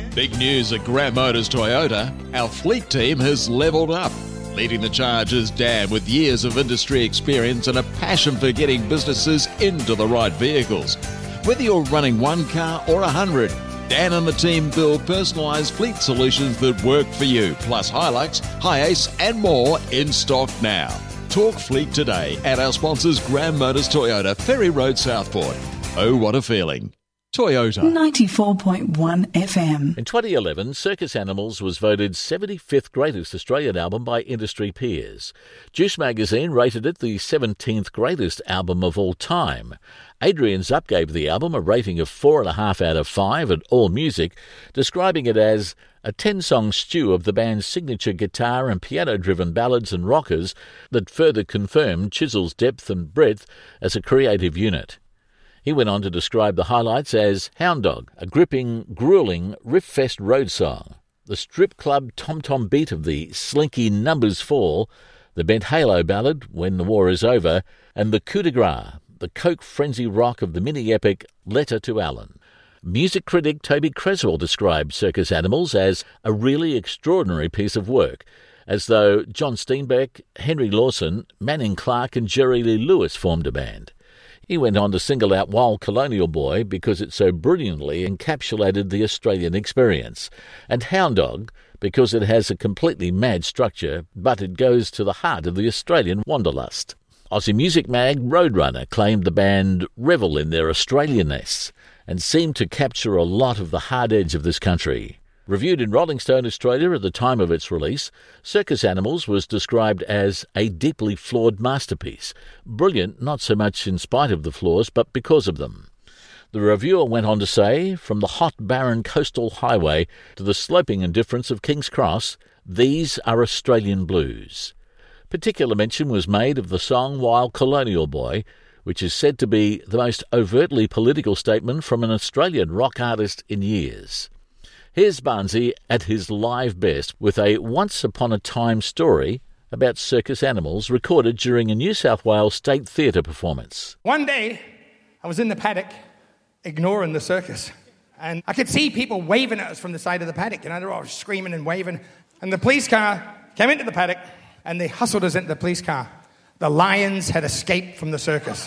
Big news at Graham Motors Toyota. Our fleet team has levelled up. Leading the charge is Dan with years of industry experience and a passion for getting businesses into the right vehicles. Whether you're running one car or 100, Dan and the team build personalised fleet solutions that work for you, plus Hilux, Hi-Ace and more in stock now. Talk fleet today at our sponsors Graham Motors Toyota, Ferry Road, Southport. Oh, what a feeling. Toyota. 94.1 FM. In 2011, Circus Animals was voted 75th greatest Australian album by industry peers. Juice magazine rated it the 17th greatest album of all time. Adrian Zupp gave the album a rating of 4.5 out of 5 at AllMusic, describing it as a 10-song stew of the band's signature guitar and piano-driven ballads and rockers that further confirmed Chisel's depth and breadth as a creative unit. He went on to describe the highlights as Hound Dog, a gripping, grueling, riff-fest road song, the strip club tom-tom beat of the slinky Numbers Fall, the bent halo ballad, When the War is Over, and the coup de grace, the coke frenzy rock of the mini-epic Letter to Alan. Music critic Toby Creswell described Circus Animals as a really extraordinary piece of work, as though John Steinbeck, Henry Lawson, Manning Clark and Jerry Lee Lewis formed a band. He went on to single out Wild Colonial Boy because it so brilliantly encapsulated the Australian experience, and Hound Dog because it has a completely mad structure, but it goes to the heart of the Australian wanderlust. Aussie music mag Roadrunner claimed the band revel in their Australianness and seemed to capture a lot of the hard edge of this country. Reviewed in Rolling Stone Australia at the time of its release, Circus Animals was described as a deeply flawed masterpiece. Brilliant, not so much in spite of the flaws, but because of them. The reviewer went on to say, from the hot, barren coastal highway to the sloping indifference of King's Cross, these are Australian blues. Particular mention was made of the song Wild Colonial Boy, which is said to be the most overtly political statement from an Australian rock artist in years. Here's Barnsey at his live best with a once-upon-a-time story about circus animals recorded during a New South Wales State Theatre performance. One day, I was in the paddock ignoring the circus, and I could see people waving at us from the side of the paddock. You know, they're all screaming and waving. And the police car came into the paddock, and they hustled us into the police car. The lions had escaped from the circus.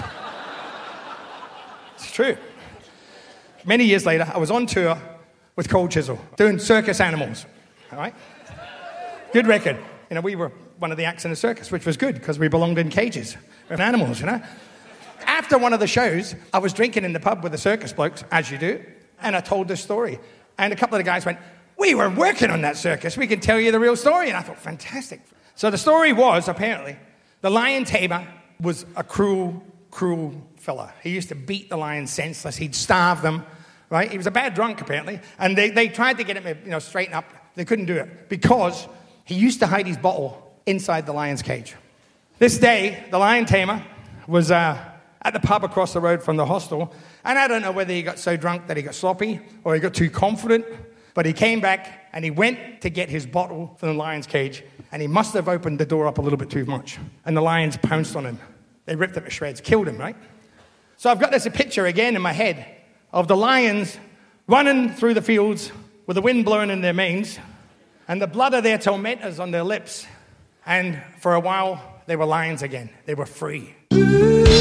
It's true. Many years later, I was on tour with Cold Chisel, doing Circus Animals, all right? Good record. You know, we were one of the acts in the circus, which was good, because we belonged in cages with animals, you know? After one of the shows, I was drinking in the pub with the circus blokes, as you do, and I told this story. And a couple of the guys went, we were working on that circus, we can tell you the real story. And I thought, fantastic. So the story was, apparently, the lion tamer was a cruel, cruel fella. He used to beat the lions senseless, he'd starve them, right? He was a bad drunk, apparently. And they tried to get him, you know, straighten up. They couldn't do it because he used to hide his bottle inside the lion's cage. This day, the lion tamer was at the pub across the road from the hostel. And I don't know whether he got so drunk that he got sloppy or he got too confident. But he came back and he went to get his bottle from the lion's cage. And he must have opened the door up a little bit too much. And the lions pounced on him. They ripped him to shreds, killed him, right? So I've got this picture again in my head of the lions running through the fields with the wind blowing in their manes and the blood of their tormentors on their lips. And for a while, they were lions again. They were free.